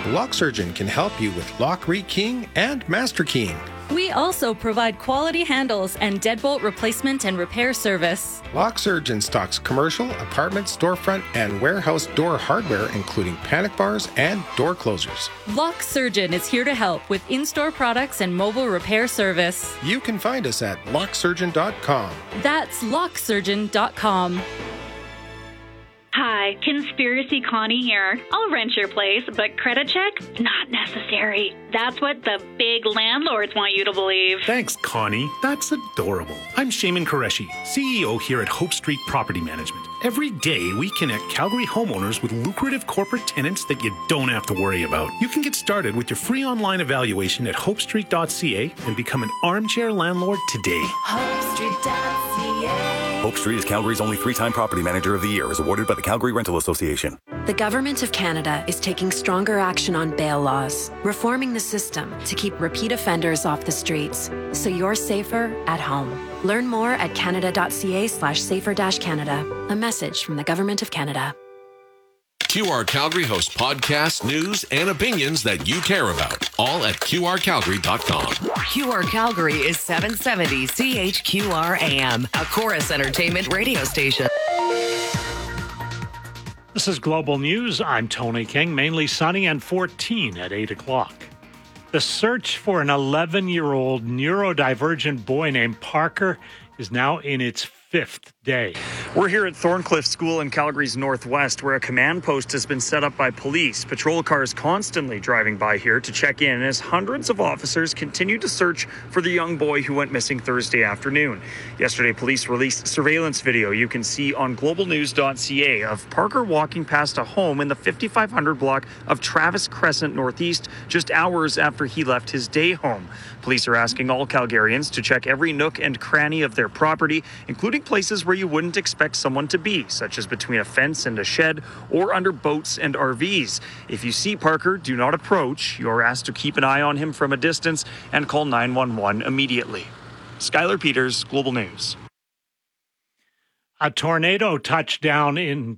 Lock Surgeon can help you with lock rekeying and master keying. We also provide quality handles and deadbolt replacement and repair service. Lock Surgeon stocks commercial, apartment, storefront, and warehouse door hardware, including panic bars and door closers. Lock Surgeon is here to help with in-store products and mobile repair service. You can find us at locksurgeon.com. That's locksurgeon.com. Hi, Conspiracy Connie here. I'll rent your place, but credit check? Not necessary. That's what the big landlords want you to believe. Thanks, Connie. That's adorable. I'm Shaman Qureshi, CEO here at Hope Street Property Management. Every day, we connect Calgary homeowners with lucrative corporate tenants that you don't have to worry about. You can get started with your free online evaluation at hopestreet.ca and become an armchair landlord today. hopestreet.ca. Hope Street is Calgary's only 3-time Property Manager of the Year, as awarded by the Calgary Rental Association. The Government of Canada is taking stronger action on bail laws, reforming the system to keep repeat offenders off the streets, so you're safer at home. Learn more at canada.ca/safer-canada. A message from the Government of Canada. QR Calgary hosts podcasts, news, and opinions that you care about, all at qrcalgary.com. QR Calgary is 770 CHQR AM, a Chorus Entertainment radio station. This is Global News. I'm Tony King. Mainly sunny and 14 at 8 o'clock. The search for an 11-year-old neurodivergent boy named Parker is now in its 5th day. We're here at Thorncliffe School in Calgary's northwest, where a command post has been set up by police. Patrol cars constantly driving by here to check in as hundreds of officers continue to search for the young boy who went missing Thursday afternoon. Yesterday, police released surveillance video you can see on globalnews.ca of Parker walking past a home in the 5500 block of Travis Crescent Northeast just hours after he left his day home. Police are asking all Calgarians to check every nook and cranny of their property, including places where you wouldn't expect someone to be, such as between a fence and a shed or under boats and RVs. If you see Parker, do not approach. You're asked to keep an eye on him from a distance and call 911 immediately. Skylar Peters, Global News. A tornado touched down in...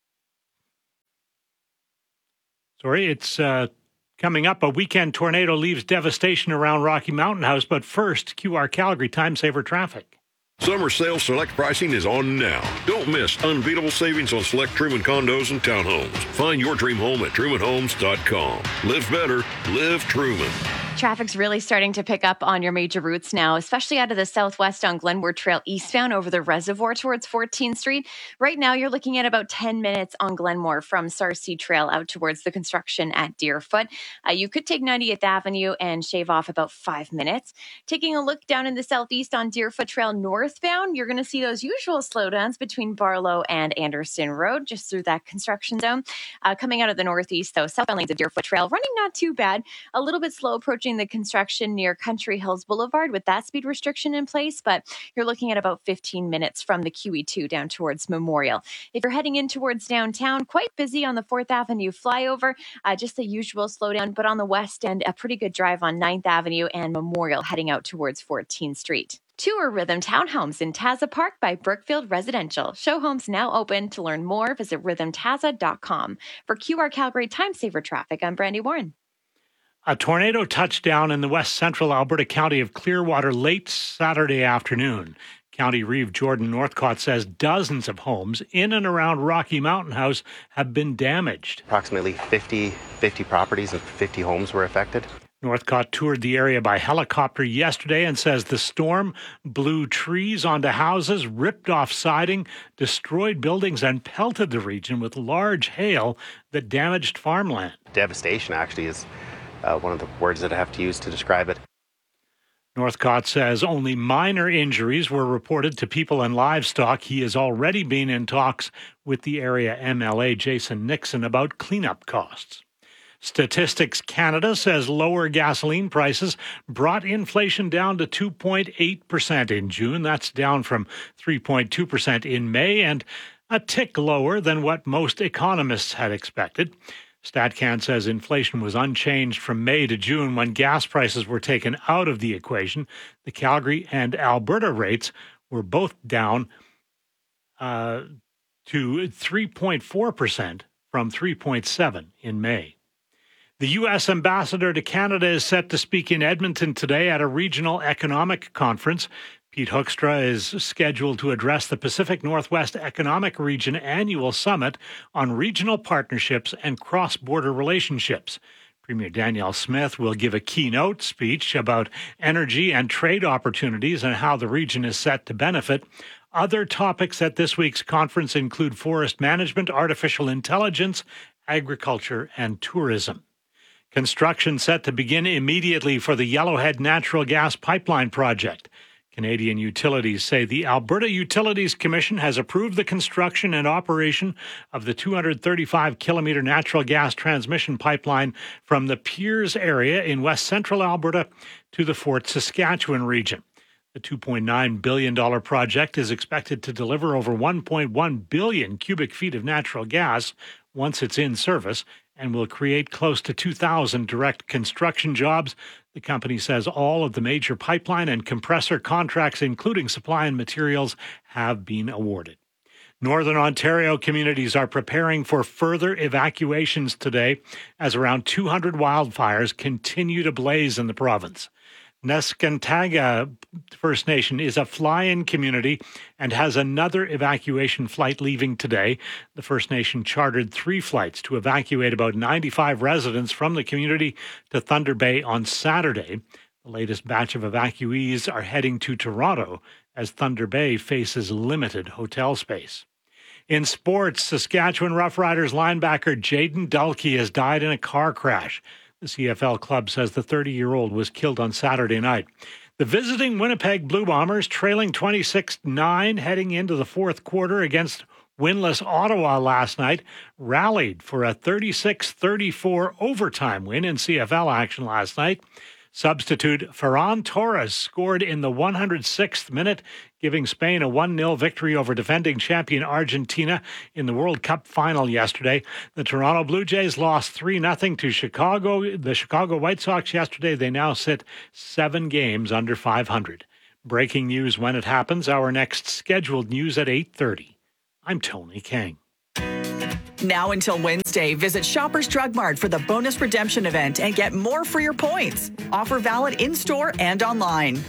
It's coming up. A weekend tornado leaves devastation around Rocky Mountain House. But first, QR Calgary Time Saver Traffic. Summer sale select pricing is on now. Don't miss unbeatable savings on select Truman condos and townhomes. Find your dream home at trumanhomes.com. Live better. Live Truman. Traffic's really starting to pick up on your major routes now, especially out of the southwest on Glenmore Trail eastbound over the reservoir towards 14th Street. Right now, you're looking at about 10 minutes on Glenmore from Sarcee Trail out towards the construction at Deerfoot. You could take 90th Avenue and shave off about 5 minutes. Taking a look down in the southeast on Deerfoot Trail northbound, you're going to see those usual slowdowns between Barlow and Anderson Road, just through that construction zone. Coming out of the northeast, though, southbound lanes of Deerfoot Trail running not too bad. A little bit slow approaching the construction near Country Hills Boulevard with that speed restriction in place, but you're looking at about 15 minutes from the QE2 down towards Memorial. If you're heading in towards downtown, quite busy on the 4th Avenue flyover, just the usual slowdown, but on the west end, a pretty good drive on 9th Avenue and Memorial heading out towards 14th Street. Tour Rhythm Townhomes in Taza Park by Brookfield Residential. Show homes now open. To learn more, visit rhythmtaza.com. For QR Calgary Time Saver Traffic, I'm Brandy Warren. A tornado touched down in the west central Alberta county of Clearwater late Saturday afternoon. County Reeve Jordan Northcott says dozens of homes in and around Rocky Mountain House have been damaged. Approximately 50 properties and 50 homes were affected. Northcott toured the area by helicopter yesterday and says the storm blew trees onto houses, ripped off siding, destroyed buildings, and pelted the region with large hail that damaged farmland. Devastation actually is one of the words that I have to use to describe it. Northcott says only minor injuries were reported to people and livestock. He has already been in talks with the area MLA, Jason Nixon, about cleanup costs. Statistics Canada says lower gasoline prices brought inflation down to 2.8% in June. That's down from 3.2% in May and a tick lower than what most economists had expected. StatCan says inflation was unchanged from May to June when gas prices were taken out of the equation. The Calgary and Alberta rates were both down to 3.4% from 3.7% in May. The U.S. ambassador to Canada is set to speak in Edmonton today at a regional economic conference. Pete Hoekstra is scheduled to address the Pacific Northwest Economic Region Annual Summit on Regional Partnerships and Cross-Border Relationships. Premier Danielle Smith will give a keynote speech about energy and trade opportunities and how the region is set to benefit. Other topics at this week's conference include forest management, artificial intelligence, agriculture, and tourism. Construction set to begin immediately for the Yellowhead Natural Gas Pipeline project. Canadian utilities say the Alberta Utilities Commission has approved the construction and operation of the 235-kilometre natural gas transmission pipeline from the Piers area in west central Alberta to the Fort Saskatchewan region. The $2.9 billion project is expected to deliver over 1.1 billion cubic feet of natural gas once it's in service and will create close to 2,000 direct construction jobs. The company says all of the major pipeline and compressor contracts, including supply and materials, have been awarded. Northern Ontario communities are preparing for further evacuations today as around 200 wildfires continue to blaze in the province. Neskantaga First Nation is a fly-in community and has another evacuation flight leaving today. The First Nation chartered 3 flights to evacuate about 95 residents from the community to Thunder Bay on Saturday. The latest batch of evacuees are heading to Toronto as Thunder Bay faces limited hotel space. In sports, Saskatchewan Roughriders linebacker Jaden Dulkey has died in a car crash. The CFL club says the 30-year-old was killed on Saturday night. The visiting Winnipeg Blue Bombers, trailing 26-9 heading into the fourth quarter against winless Ottawa last night, rallied for a 36-34 overtime win in CFL action last night. Substitute Ferran Torres scored in the 106th minute, giving Spain a 1-0 victory over defending champion Argentina in the World Cup final yesterday. The Toronto Blue Jays lost 3-0 to the Chicago White Sox yesterday. They now sit 7 games under 500. Breaking news when it happens. Our next scheduled news at 8:30. I'm Tony King. Now until Wednesday, visit Shoppers Drug Mart for the bonus redemption event and get more for your points. Offer valid in-store and online.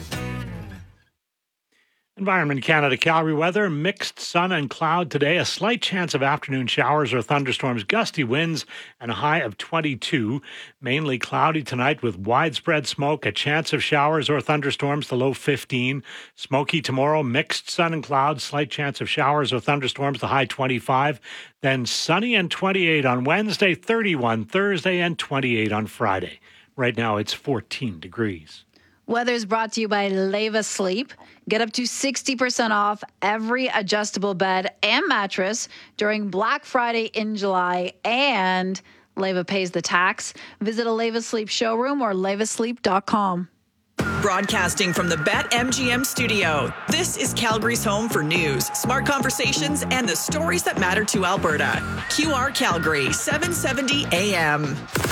Environment Canada Calgary weather, mixed sun and cloud today. A slight chance of afternoon showers or thunderstorms, gusty winds, and a high of 22. Mainly cloudy tonight with widespread smoke, a chance of showers or thunderstorms, the low 15. Smoky tomorrow, mixed sun and clouds, slight chance of showers or thunderstorms, the high 25. Then sunny and 28 on Wednesday, 31 Thursday, and 28 on Friday. Right now it's 14 degrees. Weather is brought to you by Leva Sleep. Get up to 60% off every adjustable bed and mattress during Black Friday in July, and Leva pays the tax. Visit a Leva Sleep showroom or levasleep.com. Broadcasting from the BetMGM studio, this is Calgary's home for news, smart conversations, and the stories that matter to Alberta. QR Calgary, 770 AM.